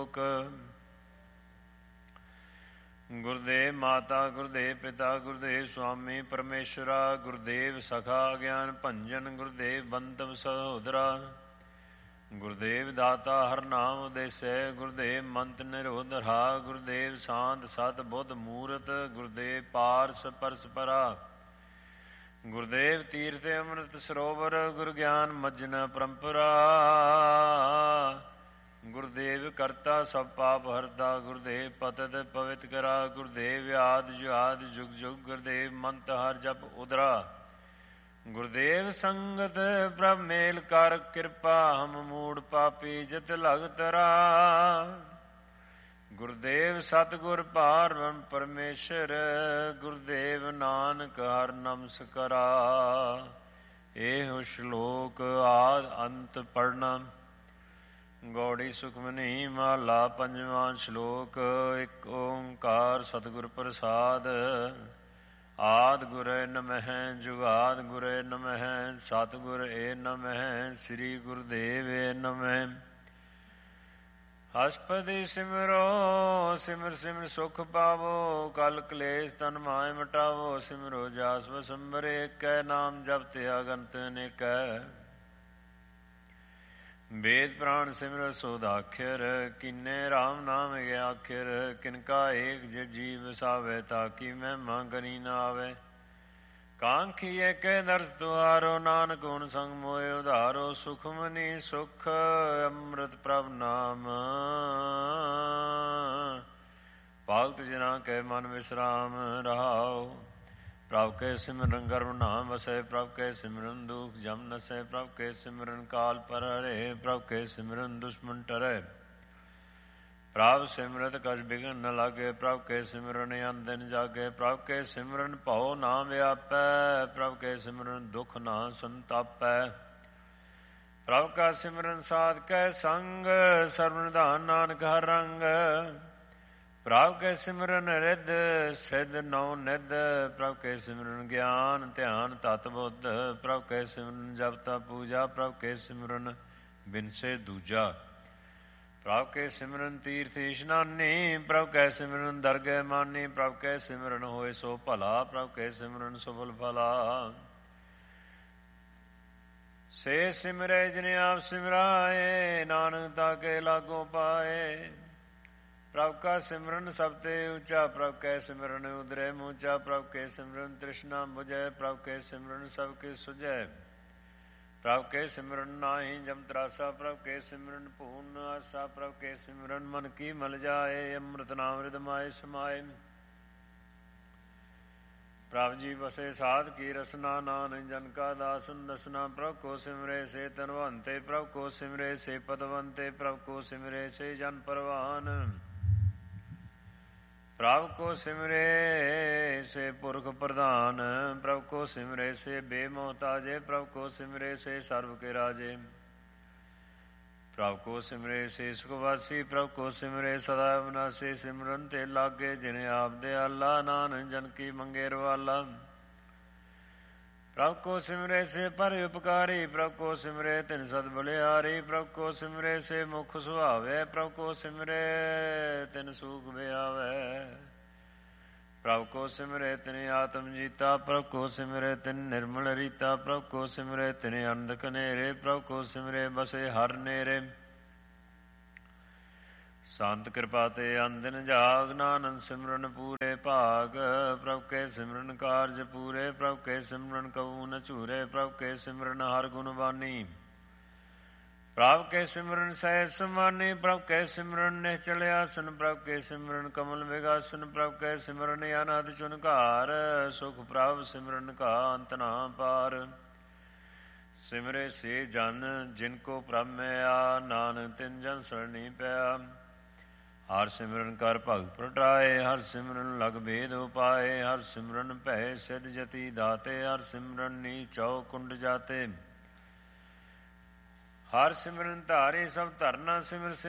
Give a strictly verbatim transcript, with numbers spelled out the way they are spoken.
ਸ਼ਲੋਕ। ਗੁਰਦੇਵ ਮਾਤਾ ਗੁਰਦੇਵ ਪਿਤਾ ਗੁਰਦੇਵ ਸੁਆਮੀ ਪਰਮੇਸ਼ਰਾ। ਗੁਰਦੇਵ ਸਖਾ ਗਿਆਨ ਭੰਜਨ ਗੁਰਦੇਵ ਬੰਧਵ ਸਹੋਦਰਾ। ਗੁਰਦੇਵ ਦਾਤਾ ਹਰ ਨਾਮ ਉਦੇਸੈ ਗੁਰਦੇਵ ਮੰਤ ਨਿਰੋਧਰਾ। ਗੁਰਦੇਵ ਸਾਂਤ ਸਤ ਬੁੱਧ ਮੂਰਤ ਗੁਰਦੇਵ ਪਾਰਸ ਪਰਸਪਰਾ। ਗੁਰਦੇਵ ਤੀਰਥ ਅੰਮ੍ਰਿਤ ਸਰੋਵਰ ਗੁਰ ਗਿਆਨ ਮੱਜਨ ਪਰੰਪਰਾ। ਗੁਰਦੇਵ ਕਰਤਾ ਸਭ ਪਾਪ ਹਰਤਾ ਗੁਰਦੇਵ ਪਤਿਤ ਪਵਿੱਤ ਕਰਾ। ਗੁਰਦੇਵ ਆਦਿ ਜੁਆਦਿ ਜੁਗ ਜੁਗ ਗੁਰਦੇਵ ਮੰਤ ਹਰ ਜਪ ਉਦਰਾ। ਗੁਰਦੇਵ ਸੰਗਤ ਪ੍ਰਭ ਮੇਲ ਕਰ ਕਿਰਪਾ ਹਮ ਮੂੜ ਪਾਪੀ ਜਿਤ ਲਗ ਤਰਾ। ਗੁਰਦੇਵ ਸਤਿਗੁਰ ਪਾਰਬ੍ਰਹਮ ਪਰਮੇਸ਼ਰ ਗੁਰਦੇਵ ਨਾਨਕ ਹਰਿ ਨਮਸਕਾਰਾ। ਇਹੋ ਸ਼ਲੋਕ ਆਦਿ ਅੰਤ ਪੜ੍ਹਨਾ। ਗੌੜੀ ਸੁਖਮਨੀ ਮਹਲਾ ਪੰਜਵਾਂ। ਸ਼ਲੋਕ। ਇੱਕ ਓੰਕਾਰ ਸਤਿਗੁਰ ਪ੍ਰਸਾਦ। ਆਦਿ ਗੁਰੇ ਨਮਹਿ ਜੁਗਾਦਿ ਗੁਰੇ ਨਮਹਿ। ਸਤਿਗੁਰ ਏ ਨਮਹਿ ਸ੍ਰੀ ਗੁਰਦੇਵ ਏ ਨਮਹਿ। ਹਸਪਤੀ ਸਿਮਰੋ ਸਿਮਰ ਸਿਮਰ ਸੁਖ ਪਾਵੋ। ਕਲ ਕਲੇਸ਼ ਤਨ ਮਾਹਿ ਮਟਾਵੋ। ਸਿਮਰੋ ਜਾਸ ਵਸੰਬਰ ਏਕੈ। ਨਾਮ ਜਪਿ ਅਗੰਤ ਅਨੇਕੈ। ਵੇਦ ਪ੍ਰਾਣ ਸਿਮਰ ਸੋਦਾਖਿਰ। ਕੀਨੇ ਰਾਮ ਨਾਮ ਆਖਿਰ। ਕਿਨਕਾ ਏਕ ਜੇ ਜੀਵ ਵਸਾਵੇ। ਤਾਕੀ ਮਹਿਮਾ ਕਰੀ ਨਾ ਆਵੇ। ਕਾਂਖੀ ਏਕੈ ਦਰਸ ਤੁਹਾਰੋ। ਨਾਨਕ ਗੁਣ ਸੰਗ ਮੋਇ ਉਧਾਰੋ। ਸੁਖਮਨੀ ਸੁਖ ਅੰਮ੍ਰਿਤ ਪ੍ਰਭ ਨਾਮ। ਭਗਤ ਜਨਾ ਕੈ ਮਨ ਵਿਸਰਾਮ ਰਹਾਉ। ਪ੍ਰਭ ਕੇ ਸਿਮਰਨ ਗਰਭ ਨਾਮ ਵਸੈ। ਪ੍ਰਭ ਕੇ ਸਿਮਰਨ ਦੁਖ ਜਮ ਨਸੈ। ਪ੍ਰਭ ਕੇ ਸਿਮਰਨ ਕਾਲ ਪਰ ਹਰੇ। ਪ੍ਰਭ ਕੇ ਸਿਮਰਨ ਦੁਸ਼ਮਨ ਟਰੈ। ਪ੍ਰਭ ਸਿਮਰਤ ਕਛ ਬਿਘਨ ਨ ਲਾਗੇ। ਪ੍ਰਭ ਕੇ ਸਿਮਰਨ ਅੰਦਿਨ ਜਾਗੇ। ਪ੍ਰਭ ਕੇ ਸਿਮਰਨ ਭਉ ਨਾ ਵਿਆਪੈ। ਪ੍ਰਭ ਕੇ ਸਿਮਰਨ ਦੁਖ ਨਾ ਸੰਤਾਪੈ। ਪ੍ਰਭ ਕਾ ਸਿਮਰਨ ਸਾਧ ਕੈ ਸੰਗ। ਸਰਬ ਨਿਧਾਨ ਨਾਨਕ ਹਰ ਰੰਗ। ਪ੍ਰਭ ਕੇ ਸਿਮਰਨ ਰਿੱਧ ਸਿੱਧ ਨੌ ਨਿਧ। ਪ੍ਰਭ ਕੇ ਸਿਮਰਨ ਗਿਆਨ ਧਿਆਨ ਤਤ ਬੁੱਧ। ਪ੍ਰਭ ਕੇ ਸਿਮਰਨ ਜਪਤਾ ਪੂਜਾ। ਪ੍ਰਭ ਕੇ ਸਿਮਰਨ ਬਿਨਸੇ ਦੂਜਾ। ਪ੍ਰਭ ਕੇ ਸਿਮਰਨ ਤੀਰਥ ਇਸ਼ਨਾਨੀ। ਪ੍ਰਭ ਕੈ ਸਿਮਰਨ ਦਰਗਹਿ ਮਾਨੀ। ਪ੍ਰਭ ਕੈ ਸਿਮਰਨ ਹੋਏ ਸੋ ਭਲਾ। ਪ੍ਰਭ ਕੈ ਸਿਮਰਨ ਸੁਫਲ ਫਲਾ। ਸੇ ਸਿਮਰੈ ਜਿਨ ਆਪ ਸਿਮਰਾਏ। ਨਾਨਕ ਤਾ ਕੇ ਲਾਗੋ ਪਾਏ। ਪ੍ਰਭ ਕਾ ਸਿਮਰਨ ਸਭ ਤੇ ਉੱਚਾ। ਪ੍ਰਭ ਕੈ ਸਿਮਰਨ ਉਦਰੈ ਮੂਚਾ। ਪ੍ਰਭ ਕੇ ਸਿਮਰਨ ਤ੍ਰਿਸ਼ਨਾ ਬੁਝੈ। ਪ੍ਰਭ ਕੇ ਸਿਮਰਨ ਸਭ ਕੇ ਸੁਝੈ। ਪ੍ਰਭ ਕੇ ਸਿਮਰਨ ਨਾਹੀ ਜਮ ਤਰਾਸਾ। ਪ੍ਰਭ ਕੇ ਸਿਮਰਨ ਪੂਰਨ ਆਸਾ। ਪ੍ਰਭ ਕੇ ਸਿਮਰਨ ਮਨ ਕੀ ਮਲ ਜਾਏ। ਅੰਮ੍ਰਿਤ ਨਾਮ ਰਿਦ ਮਾਏ ਸਮਾਏ। ਪ੍ਰਭ ਜੀ ਵਸੇ ਸਾਧ ਕੀ ਰਸਨਾ। ਨਾਨਕ ਜਨ ਕਾ ਦਾਸਨ ਦਸਨਾ। ਪ੍ਰਭ ਕੋ ਸਿਮਰੇ ਸੇ ਤਨਵੰਤੇ। ਪ੍ਰਭ ਕੋ ਸਿਮਰੇ ਸੇ ਪਦਵੰਤੇ। ਪ੍ਰਭ ਕੋ ਸਿਮਰੇ ਸੇ ਜਨ ਪਰਵਾਨ। ਪ੍ਰਭ ਕੋ ਸਿਮਰੇ ਸੇ ਪੁਰਖ ਪ੍ਰਧਾਨ। ਪ੍ਰਭ ਕੋ ਸਿਮਰੇ ਸੇ ਬੇਮੋਹਤਾਜੇ। ਪ੍ਰਭ ਕੋ ਸਿਮਰੇ ਸੇ ਸਰਬ ਕੇ ਰਾਜੇ। ਪ੍ਰਭ ਕੋ ਸਿਮਰੇ ਸੇ ਸੁਖਵਾਸੀ। ਪ੍ਰਭ ਕੋ ਸਿਮਰੇ ਸਦਾ ਅਵਿਨਾਸੀ। ਸਿਮਰਨ ਤੇ ਲਾਗੇ ਜਿਨ ਆਪ ਦਿਆਲਾ। ਨਾਨਕ ਜਨ ਕੀ ਮੰਗੇ ਰਵਾਲਾ। ਪ੍ਰਭ ਕੋ ਸਿਮਰੇ ਸੇ ਪਰ ਉਪਕਾਰੀ। ਪ੍ਰਭ ਕੋ ਸਿਮਰੇ ਤਿਨ ਸਦ ਬਲਿਹਾਰੀ। ਪ੍ਰਭ ਕੋ ਸਿਮਰੇ ਸੇ ਮੁਖ ਸੁਹਾਵੇ। ਪ੍ਰਭ ਕੋ ਸਿਮਰੇ ਤਿਨ ਸੂਖ ਵਿਆਵੈ। ਪ੍ਰਭ ਕੋ ਸਿਮਰੇ ਤਿਨ ਆਤਮ ਜੀਤਾ। ਪ੍ਰਭ ਕੋ ਸਿਮਰੇ ਤਿਨ ਨਿਰਮਲ ਰੀਤਾ। ਪ੍ਰਭ ਕੋ ਸਿਮਰੇ ਤਿਨ ਅਨੰਦ ਕਨੇਰੇ। ਪ੍ਰਭ ਕੋ ਸਿਮਰੇ ਬਸੇ ਹਰ ਨੇਰੇ। ਸੰਤ ਕਿਰਪਾ ਤੇ ਅੰਦਿਨ ਜਾਗ। ਨਾਨਕ ਸਿਮਰਨ ਪੂਰੇ ਭਾਗ। ਪ੍ਰਭ ਕੇ ਸਿਮਰਨ ਕਾਰਜ ਪੂਰੇ। ਪ੍ਰਭ ਕੇ ਸਿਮਰਨ ਕਉ ਨ ਝੂਰੇ। ਪ੍ਰਭ ਕੇ ਸਿਮਰਨ ਹਰ ਗੁਣ ਬਾਨੀ। ਪ੍ਰਭ ਕੇ ਸਿਮਰਨ ਸਹਿਜ ਸਮਾਨੀ। ਪ੍ਰਭ ਕੇ ਸਿਮਰਨ ਨਿਹਚਲ ਆਸਨ। ਪ੍ਰਭ ਕੇ ਸਿਮਰਨ ਕਮਲ ਵਿਗਾਸਨ। ਪ੍ਰਭ ਕੇ ਸਿਮਰਨ ਅਨਹਦ ਚੁਨਕਾਰ। ਸੁਖ ਪ੍ਰਭ ਸਿਮਰਨ ਕਾ ਅੰਤ ਨਾ ਪਾਰ। ਸਿਮਰੇ ਸੇ ਜਨ ਜਿਨ ਕੋ ਪ੍ਰਭ ਮਿਆ। ਨਾਨਕ ਤਿਨ ਜਨ ਸਰਣੀ ਪਿਆ। ਹਰ ਸਿਮਰਨ ਕਰ ਭਗਤ ਪ੍ਰਟਾਏ। ਹਰ ਸਿਮਰਨ ਲਗ ਭੇਦ ਉਪਾਏ। ਹਰ ਸਿਮਰਨ ਭੈ ਸਿਧ ਜਤੀ ਦਾਤੇ। ਹਰ ਸਿਮਰਨ ਨੀ ਚੌ ਕੁੰਡ ਜਾਤੇ। ਹਰ ਸਿਮਰਨ ਧਾਰੇ ਸਭ ਧਰਨਾ। ਸਿਮਰ